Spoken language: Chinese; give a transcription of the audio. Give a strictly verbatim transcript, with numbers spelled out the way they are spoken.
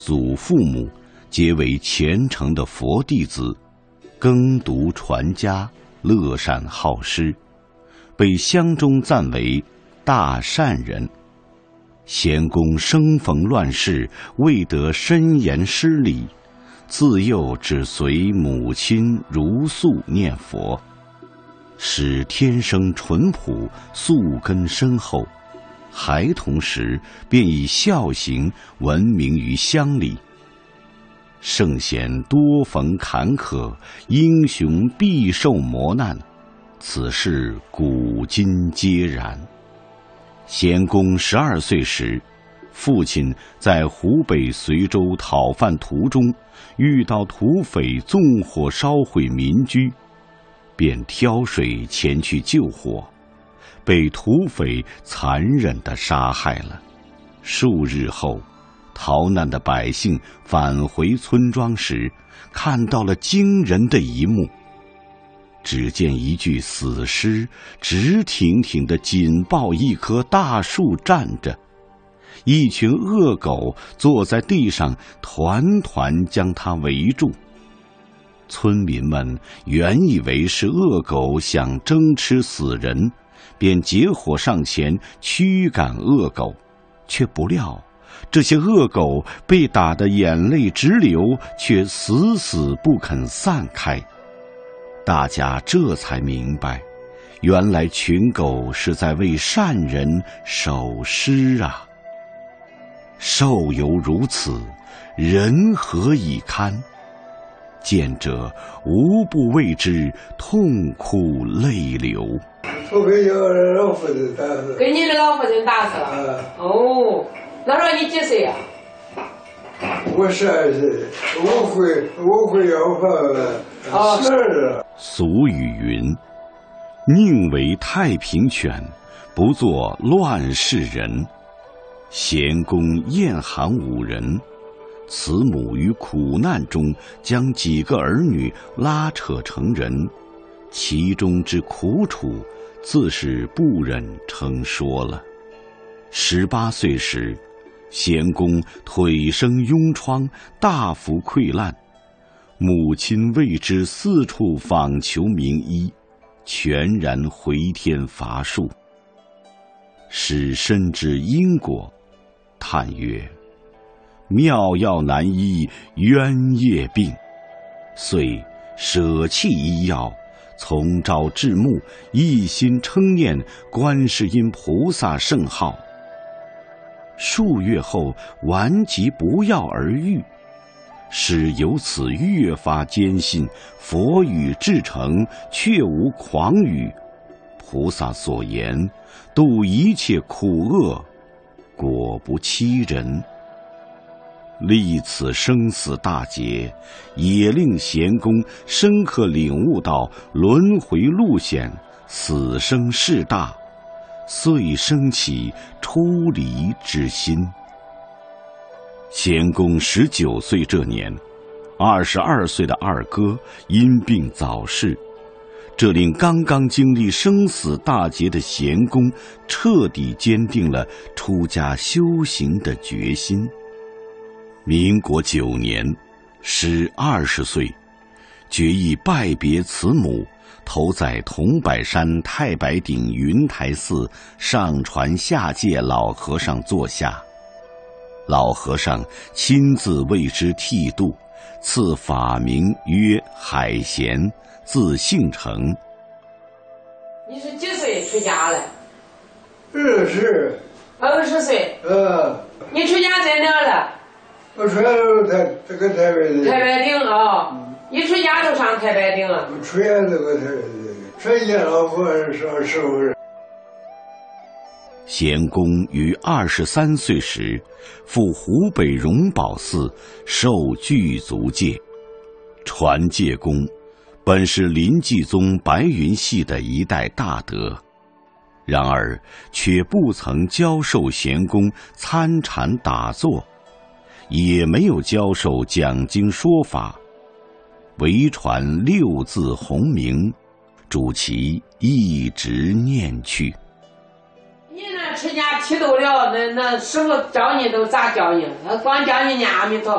祖父母皆为虔诚的佛弟子，耕读传家，乐善好施，被乡中赞为大善人。贤公生逢乱世，未得深言施礼，自幼只随母亲如素念佛，使天生淳朴，素根深厚。孩童时便以孝行闻名于乡里。圣贤多逢坎坷，英雄必受磨难，此事古今皆然。贤公十二岁时，父亲在湖北随州讨饭途中遇到土匪纵火烧毁民居，便挑水前去救火，被土匪残忍地杀害了。数日后，逃难的百姓返回村庄时，看到了惊人的一幕。只见一具死尸直挺挺地紧抱一棵大树站着，一群恶狗坐在地上团团将它围住。村民们原以为是恶狗想争吃死人，便结伙上前驱赶恶狗，却不料这些恶狗被打得眼泪直流，却死死不肯散开。大家这才明白，原来群狗是在为善人守尸啊！兽犹如此，人何以堪？见者无不为之痛哭泪流。 我给我老父亲打死， 给你的老父亲打死了。 啊、 哦，那时候你几岁呀、 啊？我十二岁，我会我会要饭，十二。 俗语云：“宁为太平犬，不做乱世人。”贤公厌寒五人，慈母于苦难中将几个儿女拉扯成人，其中之苦楚，自是不忍称说了。十八岁时，贤公腿生痈疮，大幅溃烂，母亲为之四处访求名医，全然回天乏术。使深知因果，叹曰：“妙药难医冤业病。”遂舍弃医药，从朝至暮，一心称念观世音菩萨圣号。数月后，顽疾不药而愈，使由此越发坚信佛语至诚，确无诳语。菩萨所言，度一切苦厄，果不欺人。历此生死大劫，也令贤公深刻领悟到轮回路险，死生事大，遂生起出离之心。贤公十九岁这年，二十二岁的二哥因病早逝，这令刚刚经历生死大劫的贤公彻底坚定了出家修行的决心。民国九年，时二十岁，决意拜别慈母，投在桐柏山太白顶云台寺上传下界老和尚座下。老和尚亲自为之剃度，赐法名曰海贤，字姓成。 你是几岁出家了？ 二十。 二十岁。 呃。 你出家在哪了？ 我出家都台这个台北的。 太白顶啊、哦！你出家都上太白顶啊？ 我出家这个台北的，出家老和尚师傅。 贤公于二十三岁时，赴湖北荣宝寺受具足戒。传戒公本是临济宗白云系的一代大德，然而却不曾教授贤公参禅打坐，也没有教授讲经说法，唯传六字洪名，主其一直念去。 你那出家剃度了，那那师傅教你都咋教你？光教你念阿弥陀佛。